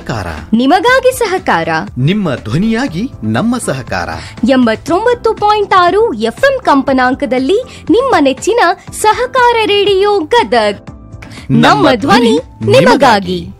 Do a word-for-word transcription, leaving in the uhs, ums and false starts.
ಸಹಕಾರ, ನಿಮಗಾಗಿ ಸಹಕಾರ, ನಿಮ್ಮ ಧ್ವನಿಯಾಗಿ ನಮ್ಮ ಸಹಕಾರ. ಎಂಬತ್ತೊಂಬತ್ತು ಪಾಯಿಂಟ್ ಆರು ಎಫ್ಎಂ ಕಂಪನಾಂಕದಲ್ಲಿ ನಿಮ್ಮ ನೆಚ್ಚಿನ ಸಹಕಾರ ರೇಡಿಯೋ ಗದಗ್. ನಮ್ಮ ಧ್ವನಿ ನಿಮಗಾಗಿ.